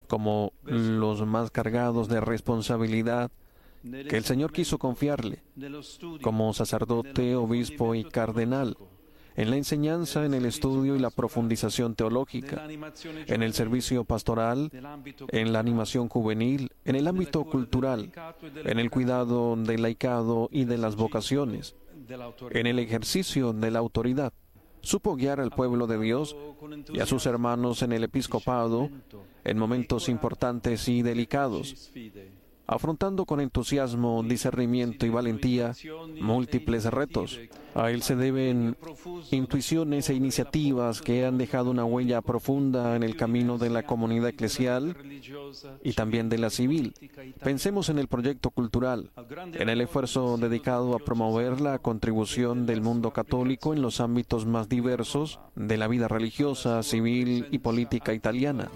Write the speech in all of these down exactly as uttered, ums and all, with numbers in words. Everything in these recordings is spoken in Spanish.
como los más cargados de responsabilidad que el Señor quiso confiarle, como sacerdote, obispo y cardenal, en la enseñanza, en el estudio y la profundización teológica, en el servicio pastoral, en la animación juvenil, en el ámbito cultural, en el cuidado del laicado y de las vocaciones, en el ejercicio de la autoridad. Supo guiar al pueblo de Dios y a sus hermanos en el episcopado en momentos importantes y delicados, afrontando con entusiasmo, discernimiento y valentía múltiples retos. A él se deben intuiciones e iniciativas que han dejado una huella profunda en el camino de la comunidad eclesial y también de la civil. Pensemos en el proyecto cultural, en el esfuerzo dedicado a promover la contribución del mundo católico en los ámbitos más diversos de la vida religiosa, civil y política italiana.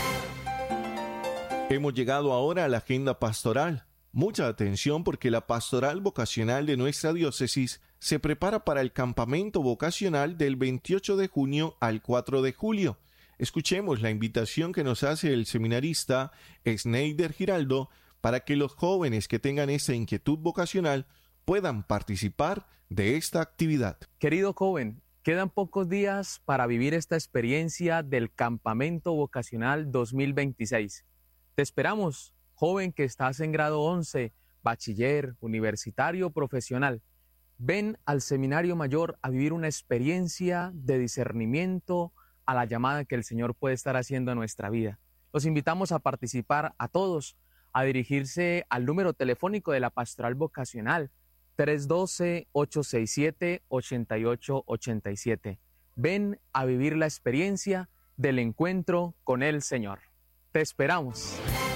Hemos llegado ahora a la agenda pastoral. Mucha atención porque la pastoral vocacional de nuestra diócesis se prepara para el campamento vocacional del veintiocho de junio al cuatro de julio. Escuchemos la invitación que nos hace el seminarista Sneider Giraldo para que los jóvenes que tengan esta inquietud vocacional puedan participar de esta actividad. Querido joven, quedan pocos días para vivir esta experiencia del campamento vocacional dos mil veintiséis. Te esperamos, joven que estás en grado once, bachiller, universitario, profesional. Ven al Seminario Mayor a vivir una experiencia de discernimiento a la llamada que el Señor puede estar haciendo a nuestra vida. Los invitamos a participar a todos, a dirigirse al número telefónico de la Pastoral Vocacional, tres uno dos, ocho seis siete, ocho ocho ocho siete. Ven a vivir la experiencia del encuentro con el Señor. Te esperamos.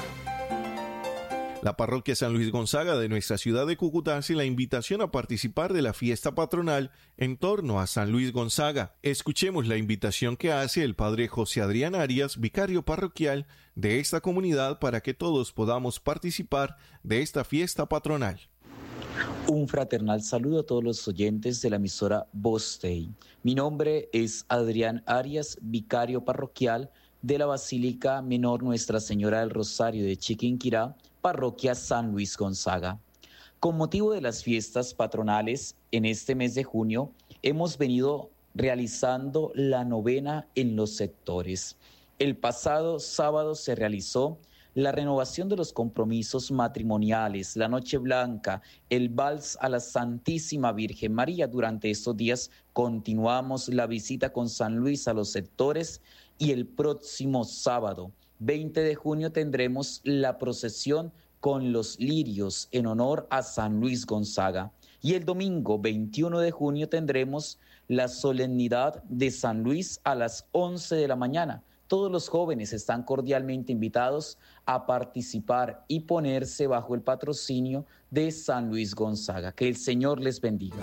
La parroquia San Luis Gonzaga de nuestra ciudad de Cúcuta hace la invitación a participar de la fiesta patronal en torno a San Luis Gonzaga. Escuchemos la invitación que hace el padre José Adrián Arias, vicario parroquial de esta comunidad, para que todos podamos participar de esta fiesta patronal. Un fraternal saludo a todos los oyentes de la emisora Voz Dei. Mi nombre es Adrián Arias, vicario parroquial de la Basílica Menor Nuestra Señora del Rosario de Chiquinquirá, parroquia San Luis Gonzaga. Con motivo de las fiestas patronales, en este mes de junio, hemos venido realizando la novena en los sectores. El pasado sábado se realizó la renovación de los compromisos matrimoniales, la Noche Blanca, el Vals a la Santísima Virgen María. Durante estos días continuamos la visita con San Luis a los sectores y el próximo sábado, veinte de junio, tendremos la procesión con los lirios en honor a San Luis Gonzaga. Y el domingo, veintiuno de junio, tendremos la solemnidad de San Luis a las once de la mañana. Todos los jóvenes están cordialmente invitados a participar y ponerse bajo el patrocinio de San Luis Gonzaga. Que el Señor les bendiga.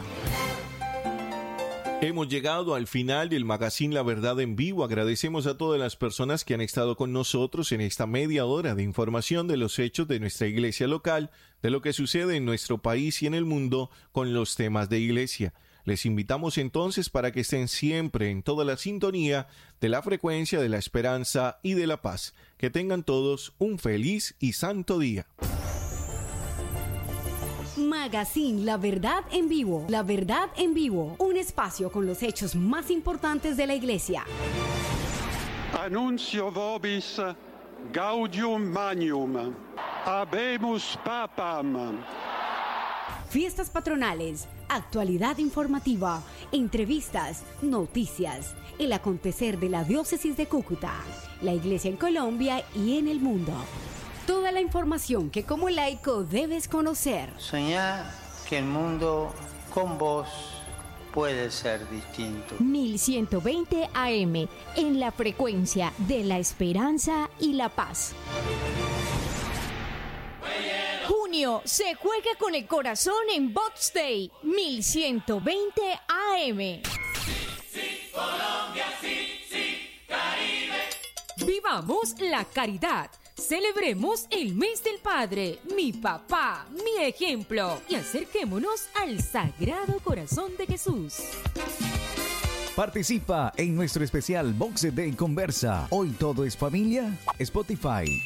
Hemos llegado al final del magazine La Verdad en Vivo. Agradecemos a todas las personas que han estado con nosotros en esta media hora de información de los hechos de nuestra iglesia local, de lo que sucede en nuestro país y en el mundo con los temas de iglesia. Les invitamos entonces para que estén siempre en toda la sintonía de la frecuencia de la esperanza y de la paz. Que tengan todos un feliz y santo día. Magazine La Verdad en Vivo. La Verdad en Vivo. Un espacio con los hechos más importantes de la iglesia. Annuncio vobis gaudium magnum. Habemus papam. Fiestas patronales, actualidad informativa, entrevistas, noticias, el acontecer de la diócesis de Cúcuta, la iglesia en Colombia y en el mundo. Toda la información que como laico debes conocer. Soñá que el mundo con vos puede ser distinto. mil ciento veinte A M, en la frecuencia de la esperanza y la paz. Junio se juega con el corazón en Box Day, mil ciento veinte A M. Sí, sí, Colombia, sí, sí, Caribe. Vivamos la caridad. Celebremos el mes del Padre, mi papá, mi ejemplo, y acerquémonos al Sagrado Corazón de Jesús. Participa en nuestro especial Box Day Conversa. Hoy todo es familia. Spotify.